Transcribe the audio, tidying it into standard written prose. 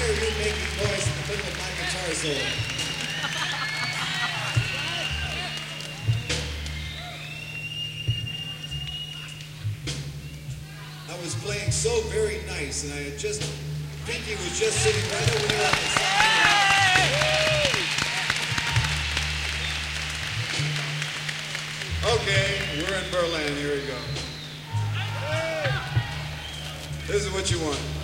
tired of you making noise in the middle of my guitar solo. I was playing so very nice, and I had just, Pinky was just sitting right over there on the side. Okay, we're in Berlin. Here we go. This is what you want.